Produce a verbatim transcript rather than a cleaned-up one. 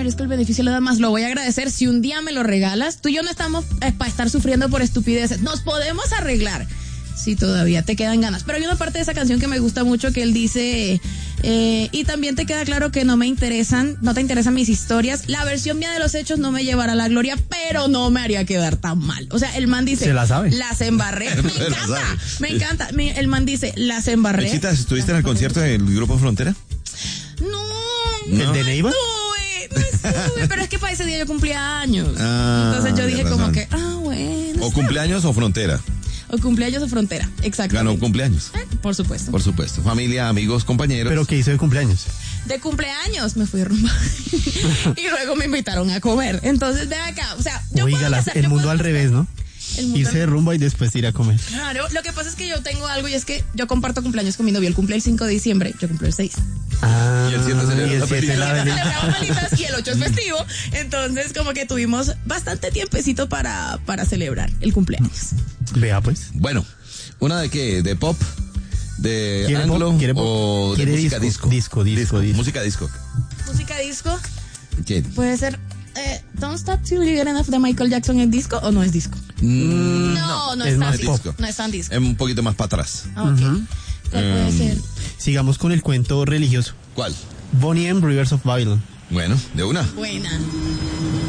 merezco el beneficio de la más, lo voy a agradecer si un día me lo regalas. Tú y yo no estamos eh, para estar sufriendo por estupideces, nos podemos arreglar si todavía te quedan ganas. Pero hay una parte de esa canción que me gusta mucho que él dice, eh, y también te queda claro que no me interesan, no te interesan mis historias, la versión mía de los hechos no me llevará a la gloria, pero no me haría quedar tan mal. O sea, el man dice, se la sabe, las embarré, me encanta, me encanta, me, el man dice, las embarré. Mechita, ¿estuviste en el concierto del Grupo Frontera? No, ¿el de Neiva? No estuve, pero es que para ese día yo cumplía años. Ah, entonces yo dije razón. como que, ah, bueno. O cumpleaños o Frontera. O cumpleaños o Frontera, exacto. Ganó cumpleaños. Eh, por supuesto. Por supuesto. Familia, amigos, compañeros. ¿Pero qué hizo de cumpleaños? De cumpleaños me fui a rumba. Y luego me invitaron a comer. Entonces, de acá, o sea, yo Oiga, puedo las, hacer, el yo mundo puedo al hacer. revés, ¿no? El mundo Irse al- de rumba y después ir a comer. Claro, lo que pasa es que yo tengo algo y es que yo comparto cumpleaños con mi novio. Él cumple el cinco de diciembre, yo cumplo el seis. Ah, Y el siete celebra y el la siete película. la Y velita. celebramos velitas y el ocho es festivo. Entonces, como que tuvimos bastante tiempecito para, para celebrar el cumpleaños. Vea pues. Bueno, ¿una de qué? ¿De pop? ¿De ¿Quiere anglo? pop? ¿Quiere pop? ¿O de ¿Quiere música disco? disco? Disco, disco, disco. Música disco. Música disco, ¿Qué? puede ser eh, Don't Stop Till You Get Enough de Michael Jackson. ¿Es disco o no es disco? Mm, No, no es es tan más disco. disco. No es tan disco. Es un poquito más para atrás. Ah, ok. ¿Cuál puede Em, ser? Sigamos con el cuento religioso. ¿Cuál? Bonnie M. Rivers of Babylon. Bueno, de una. Buena.